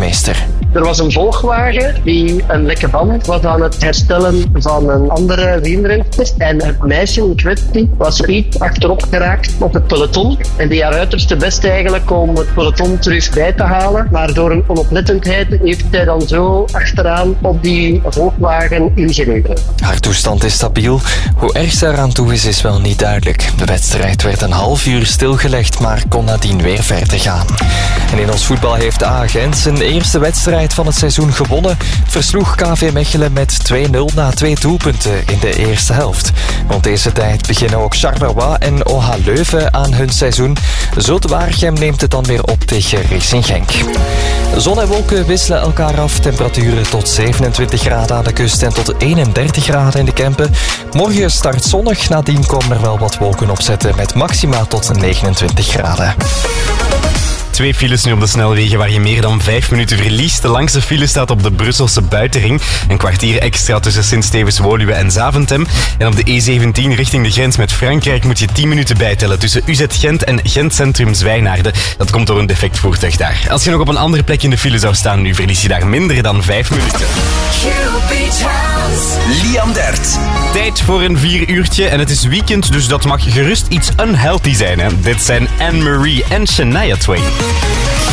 burgemeester. Er was een volgwagen die een lekke band was aan het herstellen van een andere wielrenster. En het meisje in kwestie was iets achterop geraakt op het peloton. En die haar uiterste best eigenlijk om het peloton terug bij te halen. Maar door een onoplettendheid heeft hij dan zo achteraan op die volgwagen ingereden. Haar toestand is stabiel. Hoe erg ze eraan toe is wel niet duidelijk. De wedstrijd werd een half uur stilgelegd, maar kon nadien weer verder gaan. En in ons voetbal heeft AA Gent zijn eerste wedstrijd van het seizoen gewonnen. Versloeg KV Mechelen met 2-0 na 2 doelpunten in de eerste helft. Rond deze tijd beginnen ook Charleroi en OH Leuven aan hun seizoen. Zulte Waregem neemt het dan weer op tegen Racing Genk. Zon en wolken wisselen elkaar af. Temperaturen tot 27 graden aan de kust en tot 31 graden in de Kempen. Morgen start zonnig, nadien komen er wel wat wolken opzetten met maxima tot 29 graden. 2 files nu op de snelwegen waar je meer dan 5 minuten verliest. De langste file staat op de Brusselse buitenring. Een kwartier extra tussen Sint-Stevens-Woluwe en Zaventem. En op de E17 richting de grens met Frankrijk moet je 10 minuten bijtellen tussen UZ Gent en Gent Centrum Zwijnaarden. Dat komt door een defect voertuig daar. Als je nog op een andere plek in de file zou staan, nu verlies je daar minder dan 5 minuten. Liam Dert. Tijd voor een 4 uurtje en het is weekend, dus dat mag gerust iets unhealthy zijn. Hè? Dit zijn Anne-Marie en Shania Twain.